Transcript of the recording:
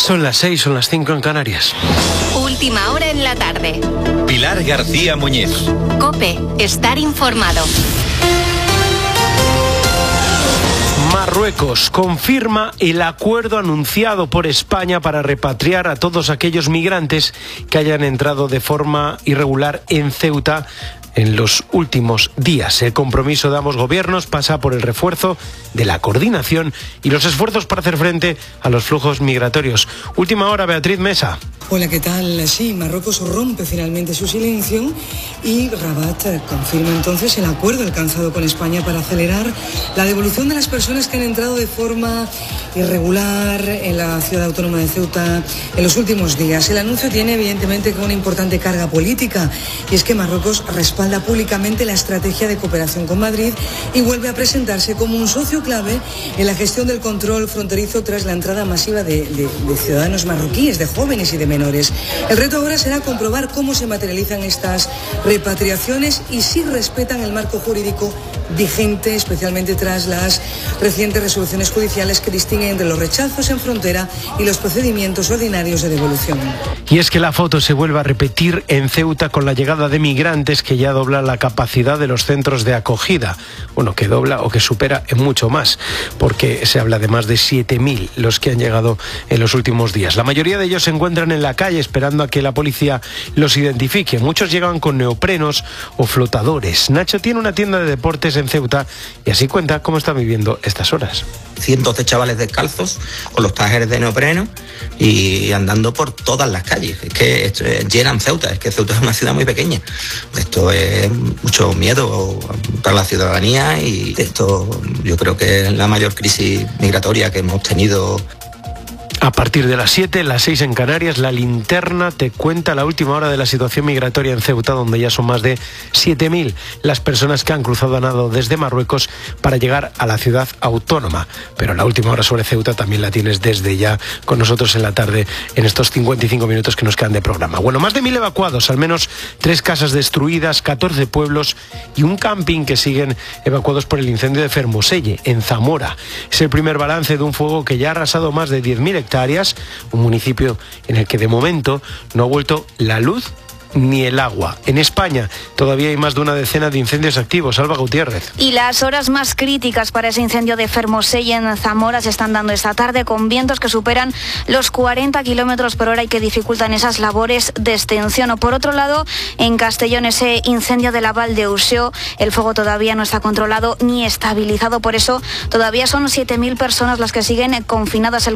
Son las 6, son las 5 en Canarias. Última hora en la tarde. Pilar García Muñiz. COPE, estar informado. Marruecos confirma el acuerdo anunciado por España para repatriar a todos aquellos migrantes que hayan entrado de forma irregular en Ceuta en los últimos días. El compromiso de ambos gobiernos pasa por el refuerzo de la coordinación y los esfuerzos para hacer frente a los flujos migratorios. Última hora, Beatriz Mesa. Hola, ¿qué tal? Sí, Marruecos rompe finalmente su silencio y Rabat confirma entonces el acuerdo alcanzado con España para acelerar la devolución de las personas que han entrado de forma irregular en la ciudad autónoma de Ceuta en los últimos días. El anuncio tiene evidentemente una importante carga política y es que Marruecos respalda públicamente la estrategia de cooperación con Madrid y vuelve a presentarse como un socio clave en la gestión del control fronterizo tras la entrada masiva de ciudadanos marroquíes, de jóvenes y de menores. El reto ahora será comprobar cómo se materializan estas repatriaciones y si respetan el marco jurídico vigente, especialmente tras las recientes resoluciones judiciales que distinguen entre los rechazos en frontera y los procedimientos ordinarios de devolución. Y es que la foto se vuelve a repetir en Ceuta con la llegada de migrantes que ya dobla la capacidad de los centros de acogida. Bueno, que dobla o que supera en mucho más, porque se habla de más de 7.000 los que han llegado en los últimos días. La mayoría de ellos se encuentran en la calle esperando a que la policía los identifique. Muchos llegan con neoprenos o flotadores. Nacho tiene una tienda de deportes en Ceuta y así cuenta cómo está viviendo estas horas. Cientos de chavales descalzos con los trajes de neopreno y andando por todas las calles. Es que esto llenan Ceuta, es que Ceuta es una ciudad muy pequeña. Esto es mucho miedo para la ciudadanía y esto yo creo que es la mayor crisis migratoria que hemos tenido. A partir de las 7, las 6 en Canarias, La Linterna te cuenta la última hora de la situación migratoria en Ceuta, donde ya son más de 7.000 las personas que han cruzado a nado desde Marruecos para llegar a la ciudad autónoma. Pero la última hora sobre Ceuta también la tienes desde ya con nosotros en la tarde, en estos 55 minutos que nos quedan de programa. Bueno, más de 1.000 evacuados, al menos 3 casas destruidas, 14 pueblos y un camping que siguen evacuados por el incendio de Fermoselle, en Zamora. Es el primer balance de un fuego que ya ha arrasado más de 10.000 hectáreas, un municipio en el que de momento no ha vuelto la luz ni el agua. En España todavía hay más de una decena de incendios activos. Alba Gutiérrez. Y las horas más críticas para ese incendio de Fermoselle en Zamora se están dando esta tarde con vientos que superan los 40 kilómetros por hora y que dificultan esas labores de extinción. O por otro lado, en Castellón, ese incendio de la Val de Uixó, el fuego todavía no está controlado ni estabilizado. Por eso todavía son 7.000 personas las que siguen confinadas.